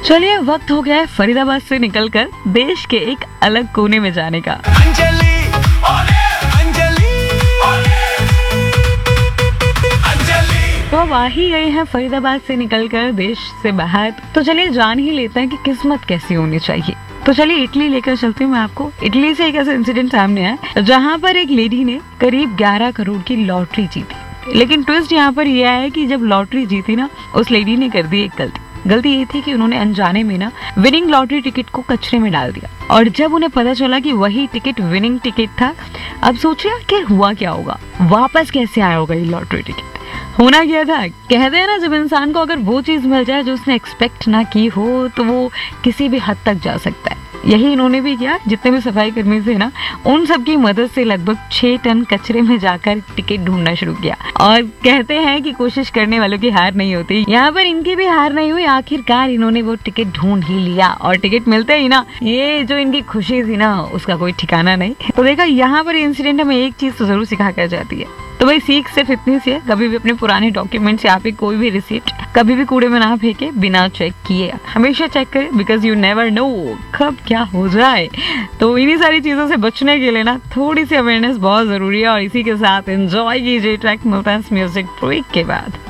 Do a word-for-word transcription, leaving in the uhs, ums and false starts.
चलिए वक्त हो गया है फरीदाबाद से निकलकर देश के एक अलग कोने में जाने का। अंजलि, अंजलि, अंजलि। तो अब आ ही गए हैं फरीदाबाद से निकलकर देश से बाहर, तो चलिए जान ही लेते हैं कि किस्मत कैसी होनी चाहिए। तो चलिए इटली लेकर चलती हूँ मैं आपको। इटली से एक ऐसा इंसिडेंट सामने आया जहाँ पर एक लेडी ने करीब ग्यारह करोड़ की लॉटरी जीती। लेकिन ट्विस्ट यहाँ पर यह है कि जब लॉटरी जीती ना, उस लेडी ने कर दी एक गलती। गलती ये थी कि उन्होंने अनजाने में ना विनिंग लॉटरी टिकट को कचरे में डाल दिया, और जब उन्हें पता चला कि वही टिकट विनिंग टिकट था, अब सोचिए कि हुआ क्या होगा, वापस कैसे आया होगा ये लॉटरी टिकट। होना क्या था, कहते हैं ना जब इंसान को अगर वो चीज मिल जाए जो उसने एक्सपेक्ट ना की हो, तो वो किसी भी हद तक जा सकता है। यही इन्होंने भी किया। जितने भी सफाई कर्मी थे ना, उन सब की मदद से लगभग छह टन कचरे में जाकर टिकट ढूंढना शुरू किया। और कहते हैं कि कोशिश करने वालों की हार नहीं होती। यहाँ पर इनकी भी हार नहीं हुई, आखिरकार इन्होंने वो टिकट ढूंढ ही लिया, और टिकट मिलते ही ना ये जो इनकी खुशी थी ना, उसका कोई ठिकाना नहीं। तो देखा, यहाँ पर इंसिडेंट हमें एक चीज तो जरूर सिखा कर जाती है। तो भाई सीख सिर्फ इतनी सी है, कभी भी अपने पुराने डॉक्यूमेंट्स या फिर कोई भी रिसीप्ट कभी भी कूड़े में ना फेंके बिना चेक किए। हमेशा चेक करें, बिकॉज यू नेवर नो कब क्या हो जाए। तो इन्हीं सारी चीजों से बचने के लिए ना थोड़ी सी अवेयरनेस बहुत जरूरी है। और इसी के साथ एंजॉय कीजिए ट्रैक मिलता है म्यूजिक ब्रेक के बाद।